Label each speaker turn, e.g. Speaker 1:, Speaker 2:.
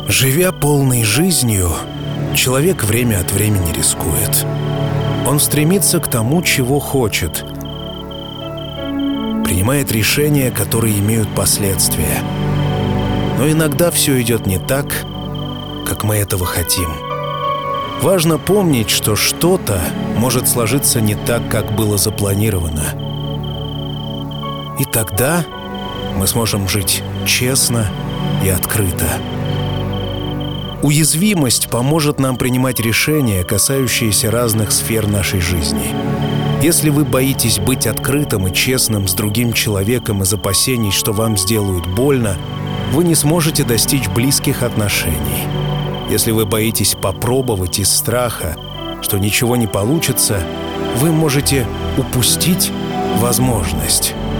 Speaker 1: Живя полной жизнью, человек время от времени рискует. Он стремится к тому, чего хочет, принимает решения, которые имеют последствия. Но иногда все идет не так, как мы этого хотим. Важно помнить, что что-то может сложиться не так, как было запланировано. И тогда мы сможем жить честно и открыто. Уязвимость поможет нам принимать решения, касающиеся разных сфер нашей жизни. Если вы боитесь быть открытым и честным с другим человеком из опасений, что вам сделают больно, вы не сможете достичь близких отношений. Если вы боитесь попробовать из страха, что ничего не получится, вы можете упустить возможность.